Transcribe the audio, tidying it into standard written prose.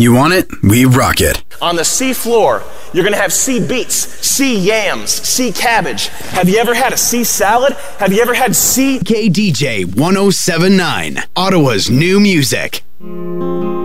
You want it? We rock it. On the sea floor, you're going to have sea beets, sea yams, sea cabbage. Have you ever had a sea salad? Have you ever had sea... KDJ 1079, Ottawa's new music.